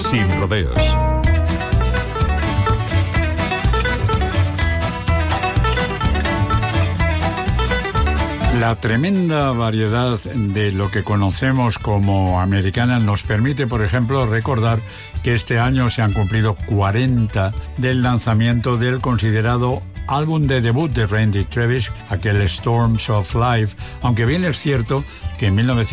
Sin rodeos. La tremenda variedad de lo que conocemos como Americana nos permite, por ejemplo, recordar que este año se han cumplido 40 del lanzamiento del considerado álbum de debut de Randy Travis, aquel Storms of Life, aunque bien es cierto que en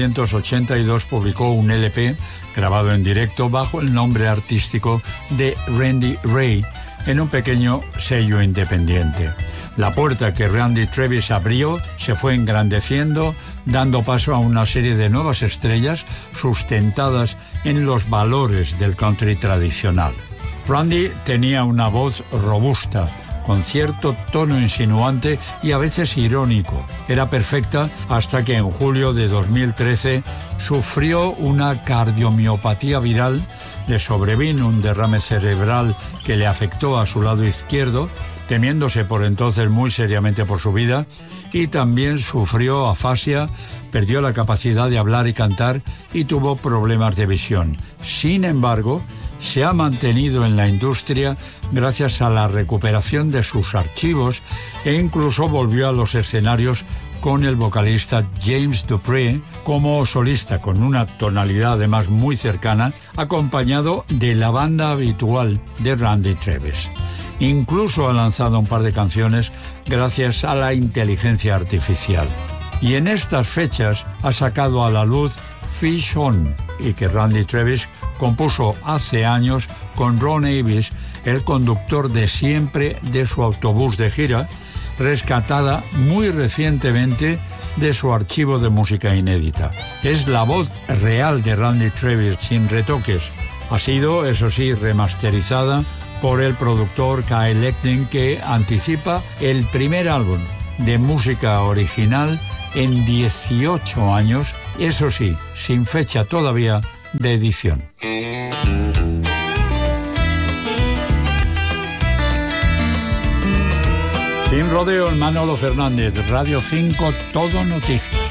1982 publicó un LP grabado en directo bajo el nombre artístico de Randy Ray en un pequeño sello independiente. La puerta que Randy Travis abrió se fue engrandeciendo, dando paso a una serie de nuevas estrellas sustentadas en los valores del country tradicional. Randy tenía una voz robusta, con cierto tono insinuante y a veces irónico. Era perfecta hasta que en julio de 2013 sufrió una cardiomiopatía viral, le sobrevino un derrame cerebral que le afectó a su lado izquierdo, temiéndose por entonces muy seriamente por su vida, y también sufrió afasia, perdió la capacidad de hablar y cantar y tuvo problemas de visión. Sin embargo, se ha mantenido en la industria gracias a la recuperación de sus archivos e incluso volvió a los escenarios con el vocalista James Dupree como solista, con una tonalidad además muy cercana, acompañado de la banda habitual de Randy Travis. Incluso ha lanzado un par de canciones gracias a la inteligencia artificial. Y en estas fechas ha sacado a la luz Fish On, y que Randy Travis compuso hace años con Ron Avis, el conductor de siempre de su autobús de gira, rescatada muy recientemente de su archivo de música inédita. Es la voz real de Randy Travis, sin retoques. Ha sido, eso sí, remasterizada por el productor Kyle Leckning, que anticipa el primer álbum de música original en 18 años, eso sí, sin fecha todavía de edición. Sin rodeo, Manolo Fernández, Radio 5, Todo Noticias.